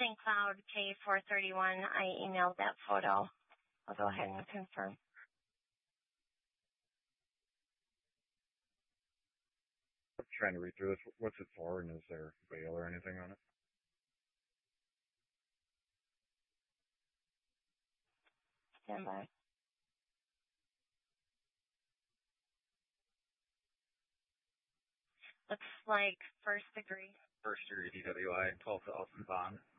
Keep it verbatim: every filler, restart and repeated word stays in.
Saint Cloud K four thirty-one. I emailed that photo. I'll go ahead and confirm. I'm trying to read through this. What's it for, and is there bail or anything on it? Stand by. Looks like first degree. First degree D W I, twelve thousand bond.